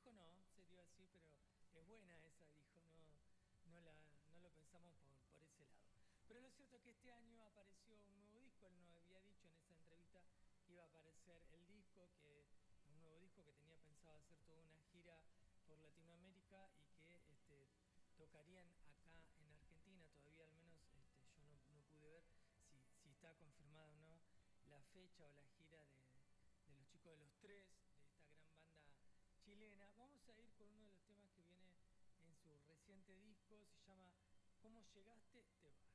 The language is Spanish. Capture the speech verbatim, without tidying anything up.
disco no, se dio así, pero es buena esa, dijo, no, no, la, no lo pensamos por, por ese lado. Pero lo cierto es que este año apareció un nuevo disco, él nos había dicho en esa entrevista que iba a aparecer el disco, que un nuevo disco que tenía pensado hacer toda una gira por Latinoamérica y que este, tocarían acá en Argentina, todavía al menos este, yo no, no pude ver si, si está confirmada o no la fecha o la gira de, de los Chicos de los Tres, de esta gran banda chilena. Vamos a ir con uno de los temas que viene en su reciente disco, se llama ¿Cómo llegaste? Te vas.